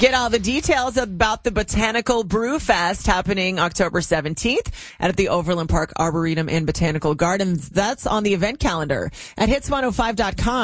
Get all the details about the Botanical Brew Fest happening October 17th at the Overland Park Arboretum and Botanical Gardens. That's on the event calendar at hits105.com.